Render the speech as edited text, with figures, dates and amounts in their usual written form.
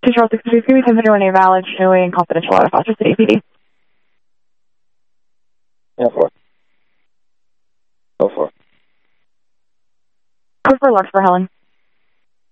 Control 63, give me 1031 a valid showing confidential out of Foster City PD. Yeah, 4. Go for it. Code for Lark for Helen.